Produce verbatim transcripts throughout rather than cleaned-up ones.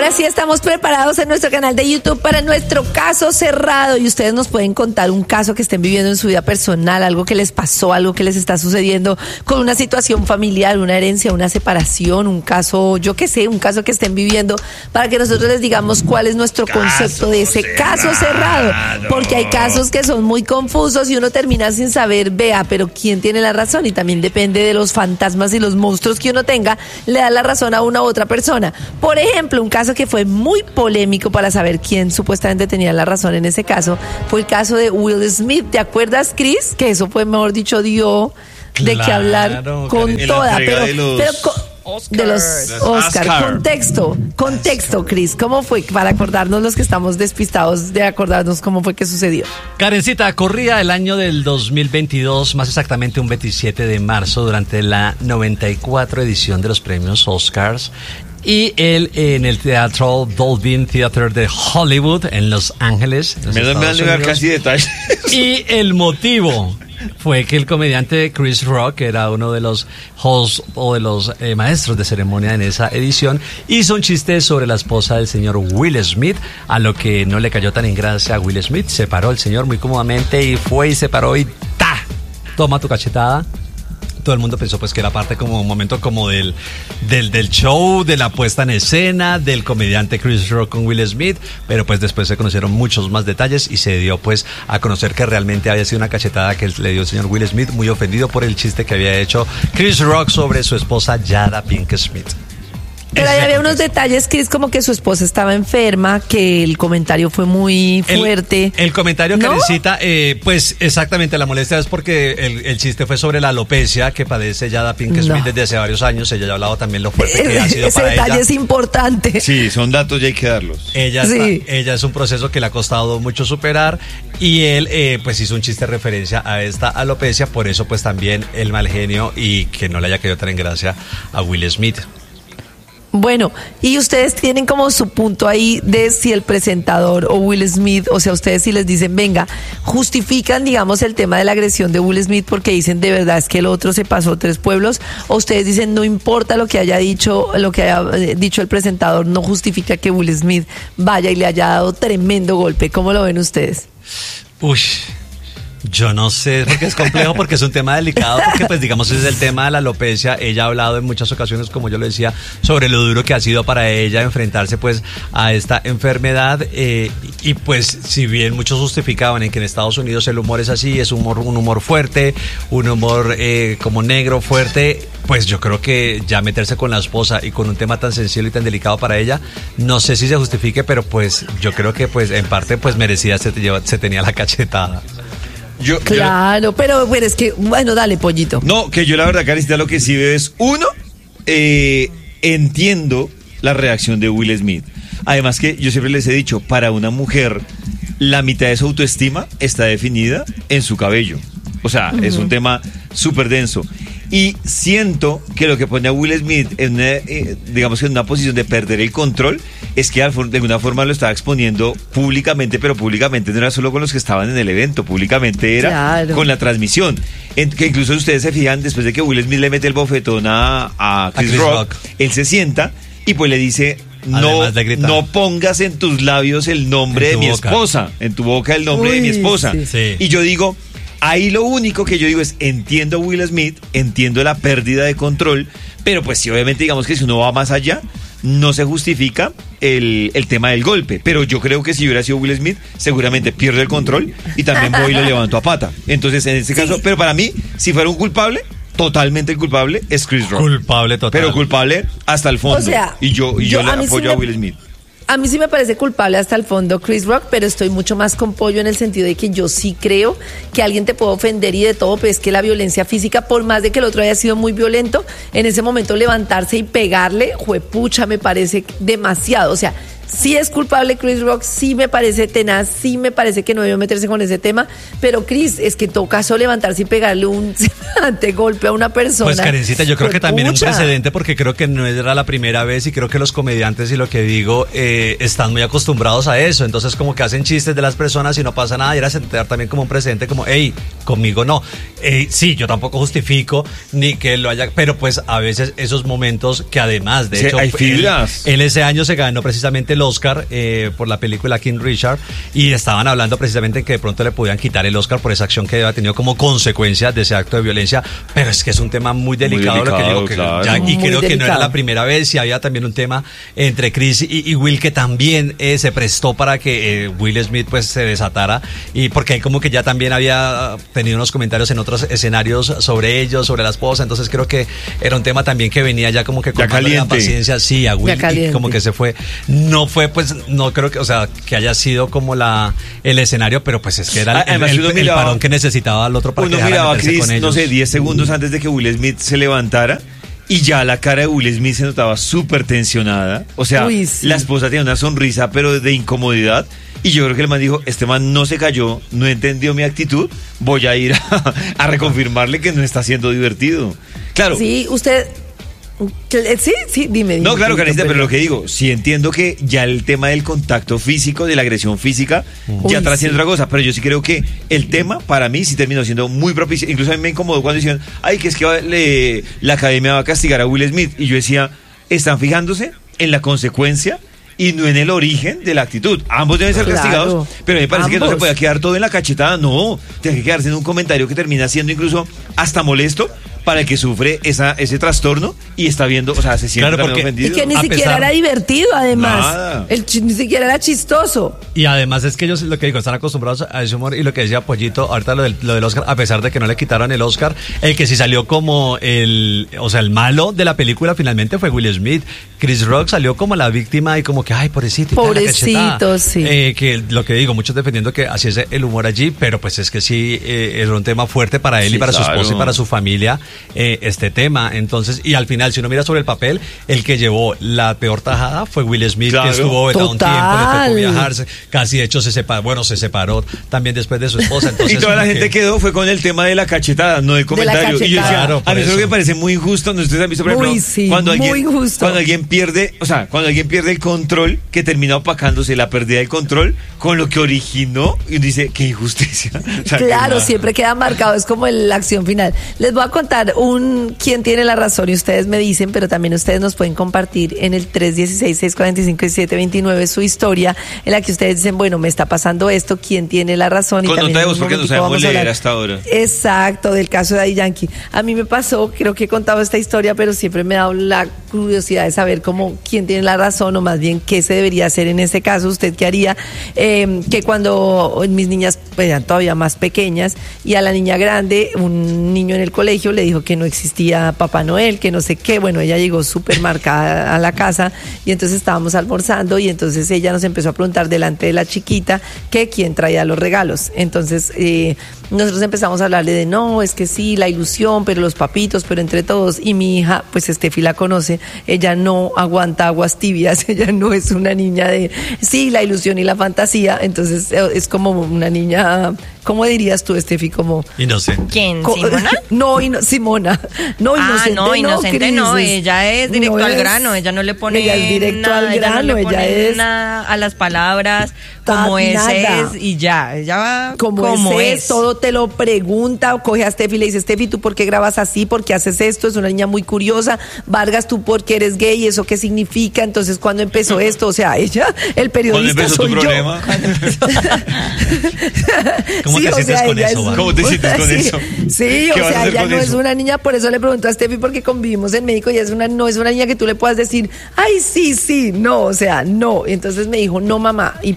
Ahora sí estamos preparados en nuestro canal de YouTube para nuestro caso cerrado y ustedes nos pueden contar un caso que estén viviendo en su vida personal, algo que les pasó, algo que les está sucediendo con una situación familiar, una herencia, una separación, un caso, yo qué sé, un caso que estén viviendo para que nosotros les digamos cuál es nuestro caso concepto de ese cerrado. Caso cerrado, porque hay casos que son muy confusos y uno termina sin saber, vea, pero quién tiene la razón y también depende de los fantasmas y los monstruos que uno tenga, le da la razón a una u otra persona. Por ejemplo, un caso que fue muy polémico para saber quién supuestamente tenía la razón en ese caso fue el caso de Will Smith. ¿Te acuerdas, Chris? Que eso fue, mejor dicho, dio de claro, qué hablar con toda, pero, de los, pero con, de los Oscar. Oscar. Contexto, contexto, Chris. ¿Cómo fue? Para acordarnos los que estamos despistados de acordarnos cómo fue que sucedió. Karencita, corría el año del dos mil veintidós, más exactamente un veintisiete de marzo, durante la noventa y cuatro edición de los premios Oscars. Y él en el Teatro Dolby Theater de Hollywood, en Los Ángeles. Me dan lugar casi detalles. Y el motivo fue que el comediante Chris Rock, que era uno de los hosts o de los eh, maestros de ceremonia en esa edición, hizo un chiste sobre la esposa del señor Will Smith, a lo que no le cayó tan en gracia a Will Smith. Se paró el señor muy cómodamente y fue y se paró y ¡ta! Toma tu cachetada. Todo el mundo pensó pues que era parte como un momento como del, del, del show, de la puesta en escena, del comediante Chris Rock con Will Smith, pero pues después se conocieron muchos más detalles y se dio pues a conocer que realmente había sido una cachetada que le dio el señor Will Smith, muy ofendido por el chiste que había hecho Chris Rock sobre su esposa Jada Pinkett Smith. Pero ahí había unos detalles, Chris, como que su esposa estaba enferma, que el comentario fue muy fuerte. El, el comentario que ¿no? necesita, eh, pues exactamente, la molestia es porque el, el chiste fue sobre la alopecia que padece Jada Pinkett Smith no. desde hace varios años. Ella ya ha hablado también lo fuerte que ha sido ese para ella. Ese detalle es importante. Sí, son datos y hay que darlos. Ella, sí. está, ella es un proceso que le ha costado mucho superar y él eh, pues hizo un chiste de referencia a esta alopecia, por eso pues también el mal genio y que no le haya quedado tan en gracia a Will Smith. Bueno, y ustedes tienen como su punto ahí de si el presentador o Will Smith, o sea, ustedes si les dicen, venga, justifican, digamos, el tema de la agresión de Will Smith porque dicen de verdad es que el otro se pasó tres pueblos, o ustedes dicen no importa lo que haya dicho, lo que haya dicho el presentador, no justifica que Will Smith vaya y le haya dado tremendo golpe. ¿Cómo lo ven ustedes? Uy, yo no sé, porque es complejo, porque es un tema delicado, porque pues digamos es el tema de la alopecia. Ella ha hablado en muchas ocasiones, como yo lo decía, sobre lo duro que ha sido para ella enfrentarse pues a esta enfermedad eh, y pues si bien muchos justificaban en que en Estados Unidos el humor es así, es un humor, un humor fuerte, un humor eh, como negro fuerte, pues yo creo que ya meterse con la esposa y con un tema tan sensible y tan delicado para ella, no sé si se justifique, pero pues yo creo que pues en parte pues merecida se, te lleva, se tenía la cachetada. Yo, claro, yo, pero bueno, es que, bueno, dale, pollito. No, que yo la verdad, Karencita, lo que sí veo es, uno, eh, entiendo la reacción de Will Smith. Además que yo siempre les he dicho, para una mujer, la mitad de su autoestima está definida en su cabello. O sea, uh-huh. es un tema súper denso. Y siento que lo que pone a Will Smith en una, eh, digamos que en una posición de perder el control es que de alguna forma lo estaba exponiendo públicamente, pero públicamente no era solo con los que estaban en el evento, públicamente era claro. con la transmisión. En, que incluso ustedes se fijan, después de que Will Smith le mete el bofetón a, a Chris, a Chris Rock, Rock, él se sienta y pues le dice... No, no pongas en tus labios el nombre de mi boca. esposa, en tu boca el nombre Uy, de mi esposa. Sí. Sí. Y yo digo... Ahí lo único que yo digo es, entiendo a Will Smith, entiendo la pérdida de control, pero pues sí, obviamente digamos que si uno va más allá, no se justifica el, el tema del golpe. Pero yo creo que si hubiera sido Will Smith, seguramente pierde el control y también voy y lo levanto a pata. Entonces, en este caso, sí. pero para mí, si fuera un culpable, totalmente el culpable es Chris Rock. Culpable total. Pero culpable hasta el fondo. O sea, y yo, y yo, yo le apoyo sí me... a Will Smith. A mí sí me parece culpable hasta el fondo Chris Rock, pero estoy mucho más con Pollo en el sentido de que yo sí creo que alguien te puede ofender y de todo, pero es que la violencia física, por más de que el otro haya sido muy violento, en ese momento levantarse y pegarle, juepucha, me parece demasiado. O sea, sí es culpable Chris Rock, sí me parece tenaz, sí me parece que no debió meterse con ese tema, pero Chris, es que en todo caso levantarse y pegarle un semejante golpe a una persona. Pues Karencita, yo creo pues, que también pucha. un precedente, porque creo que no era la primera vez y creo que los comediantes y lo que digo eh, están muy acostumbrados a eso, entonces como que hacen chistes de las personas y no pasa nada, y era sentar también como un precedente como, hey, conmigo no. Eh, sí, yo tampoco justifico ni que lo haya, pero pues a veces esos momentos que además, de Sí, hecho, hay él, fibras. él ese año se ganó precisamente el Oscar eh, por la película King Richard, y estaban hablando precisamente que de pronto le podían quitar el Oscar por esa acción que había tenido como consecuencia de ese acto de violencia, pero es que es un tema muy delicado, Muy lo que delicado, digo, que claro. ya, y Muy creo que no era delicado. la primera vez, y había también un tema entre Chris y, y Will que también eh, se prestó para que eh, Will Smith pues se desatara, y porque él como que ya también había tenido unos comentarios en otros escenarios sobre ellos, sobre la esposa, entonces creo que era un tema también que venía ya como que con Ya caliente. la paciencia, sí, a Will, y como que se fue, no fue pues, no creo que, o sea, que haya sido como la el escenario, pero pues es que era el, Además, el, uno el miraba- parón que necesitaba el otro para que Uno dejara miraba a meterse Chris, con ellos. no sé, diez segundos antes de que Will Smith se levantara y ya la cara de Will Smith se notaba súper tensionada. O sea, Uy, sí. la esposa tenía una sonrisa, pero de incomodidad. Y yo creo que el man dijo, este man no se cayó, no entendió mi actitud, voy a ir a, a reconfirmarle que no está siendo divertido. Claro. Sí, usted... Sí, sí, dime. dime No, claro, Tito, Karencita, pero perdón. lo que digo, sí entiendo que ya el tema del contacto físico, de la agresión física, Uy, ya trasciende sí. otra cosa, pero yo sí creo que el tema para mí sí terminó siendo muy propicio. Incluso a mí me incomodó cuando decían, ay, que es que va- le- la academia va a castigar a Will Smith. Y yo decía, están fijándose en la consecuencia y no en el origen de la actitud. Ambos deben ser Claro. castigados, pero me parece que no se Ambos. puede quedar todo en la cachetada, no. Tiene que quedarse en un comentario que termina siendo incluso hasta molesto para el que sufre esa, ese trastorno y está viendo, o sea, se siente Claro, también porque- Y ofendido. que ni A siquiera pesar- era divertido, además. Nada. El chi- ni siquiera era chistoso. Y además es que ellos, lo que digo, están acostumbrados a ese humor, y lo que decía Pollito, ahorita lo del, lo del Oscar, a pesar de que no le quitaron el Oscar, el que sí salió como el, o sea, el malo de la película finalmente fue Will Smith. Chris Rock salió como la víctima y como que, ay, pobrecito. y tal, la Pobrecito, cachetada. sí. Eh, que lo que digo, muchos defendiendo que así es el humor allí, pero pues es que sí, eh, era un tema fuerte para él Sí, y para su claro. esposa y para su familia, eh, este tema. Entonces, y al final, si uno mira sobre el papel, el que llevó la peor tajada fue Will Smith, Claro. que estuvo vetado un Total. tiempo, le tocó viajarse, casi de hecho se separó, bueno, se separó también después de su esposa. Entonces, Y toda la como gente que- quedó fue con el tema de la cachetada, no del comentario. Y yo decía, cachetada. Claro, a por mí eso eso. me parece muy injusto. ¿No? Ustedes han visto, por ejemplo, Muy, sí, cuando alguien, muy injusto. cuando alguien pierde, o sea, cuando alguien pierde el control, que termina opacándose la pérdida del control con lo que originó, y uno dice, qué injusticia. O sea, que Claro, nada. siempre queda marcado, es como el- la acción final. Les voy a contar un quién tiene la razón y ustedes me dicen, pero también ustedes nos pueden compartir en el tres uno seis, seis cuatro cinco, siete dos nueve su historia en la que ustedes dicen, bueno, me está pasando esto, quién tiene la razón. Con también nota de en voz, un porque no momentico sabemos vamos a leer hablar- hasta ahora. Exacto, del caso de Daddy Yankee. A mí me pasó, creo que he contado esta historia, pero siempre me ha dado la curiosidad de saber cómo quién tiene la razón o más bien qué se debería hacer en este caso. ¿Usted qué haría? Eh, que cuando mis niñas pues, eran todavía más pequeñas y a la niña grande, un niño en el colegio le dijo que no existía Papá Noel, que no sé qué. Bueno, ella llegó súper marcada a la casa y entonces estábamos almorzando y entonces ella nos empezó a preguntar delante de la chiquita que quién traía los regalos. Entonces eh, nosotros empezamos a hablarle de no, es que sí, la ilusión, pero los papitos, pero entre todos. Y mi hija, pues Steffi la conoce, ella no aguanta aguas tibias, ella no es una niña de sí, la ilusión y la fantasía. Entonces eh, es como una niña, ¿cómo dirías tú, Steffi? Como Inocente. ¿Quién? Co- ¿Simona? No, ino- Simona. No, Ah, inocente. no, inocente no, Cris. ella es directo No al es- grano, ella no le pone Ella es directo nada, al ella no grano, le ella pone es nada a las palabras, Ta- como es, nada. es y ya, ella va como, como, es, es. todo te lo pregunta, o coge a Steffi y le dice, Steffi, ¿tú por qué grabas así? ¿Por qué haces esto? Es una niña muy curiosa. Vargas, ¿tú por qué eres gay? ¿Eso qué significa? Entonces, ¿cuándo empezó esto? O sea, ella, el ¿Cuándo periodista empezó tu soy yo. problema? ¿Cómo Sí, te o sientes sea, con ella eso, es- Vargas? ¿Cómo te sientes con sí, eso? Sí, ¿Qué o vas a sea, hacer ella con no es eso? una niña, por eso le pregunto a Steffi, porque convivimos en México, ella es una, no es una niña que tú le puedas decir, ay, sí, sí, no, o sea, no. Entonces me dijo, no, mamá y papá,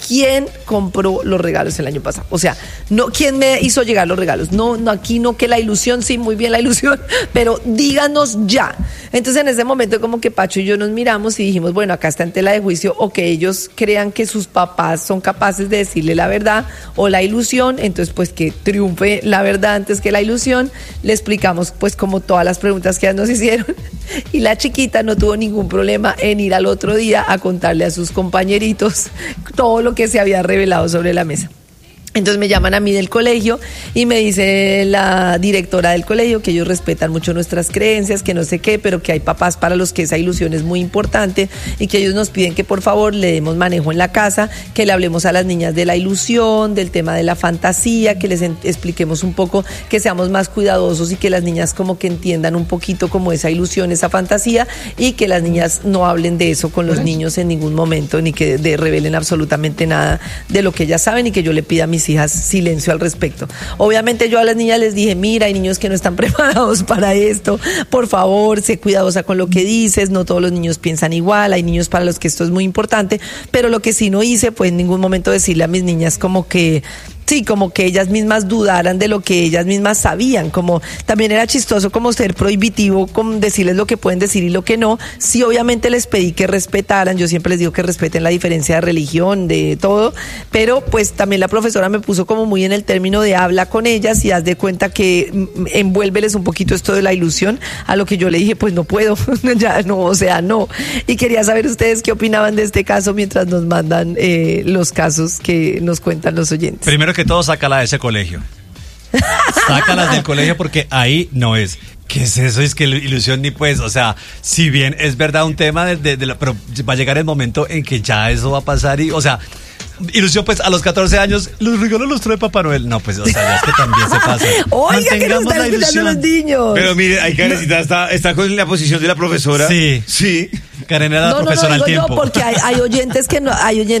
¿quién compró los regalos el año pasado? O sea, no, ¿quién me hizo llegar los regalos? No, no, aquí no, que la ilusión, sí, muy bien la ilusión, pero díganos ya. Entonces en ese momento como que Pacho y yo nos miramos y dijimos, bueno, acá está en tela de juicio, o que ellos crean que sus papás son capaces de decirle la verdad, o la ilusión, entonces pues que triunfe la verdad antes que la ilusión. Le explicamos pues como todas las preguntas que nos hicieron, y la chiquita no tuvo ningún problema en ir al otro día a contarle a sus compañeritos todo lo que se había revelado sobre la mesa. Entonces me llaman a mí del colegio y me dice la directora del colegio que ellos respetan mucho nuestras creencias, que no sé qué, pero que hay papás para los que esa ilusión es muy importante y que ellos nos piden que por favor le demos manejo en la casa, que le hablemos a las niñas de la ilusión, del tema de la fantasía, que les en- expliquemos un poco, que seamos más cuidadosos y que las niñas como que entiendan un poquito como esa ilusión, esa fantasía, y que las niñas no hablen de eso con los niños en ningún momento, ni que de, revelen absolutamente nada de lo que ellas saben, y que yo le pida a mis hijas silencio al respecto. Obviamente yo a las niñas les dije, mira, hay niños que no están preparados para esto, por favor, sé cuidadosa con lo que dices, no todos los niños piensan igual, hay niños para los que esto es muy importante, pero lo que sí no hice fue en ningún momento decirle a mis niñas como que sí, como que ellas mismas dudaran de lo que ellas mismas sabían, como también era chistoso como ser prohibitivo, como decirles lo que pueden decir y lo que no. Sí, obviamente les pedí que respetaran, yo siempre les digo que respeten la diferencia de religión, de todo, pero pues también la profesora me puso como muy en el término de habla con ellas y haz de cuenta que mm, envuélveles un poquito esto de la ilusión, a lo que yo le dije, pues no puedo, ya no, o sea, no. Y quería saber ustedes qué opinaban de este caso mientras nos mandan eh, los casos que nos cuentan los oyentes. Primero que todo, sácala de ese colegio. Sácalas del colegio porque ahí no es. ¿Qué es eso? Es que la ilusión ni pues, o sea, si bien es verdad un tema, de, de, de la, pero va a llegar el momento en que ya eso va a pasar y, o sea, ilusión pues a los catorce años, los regalos los trae Papá Noel. No, pues, o sea, ya es que también se pasa. Oiga, que nos están escuchando los niños. Pero mire, hay Karencita, está, está con la posición de la profesora. Sí. Sí. Karen era la No, no, profesora no, al digo yo tiempo. porque hay, hay oyentes que no, hay oyentes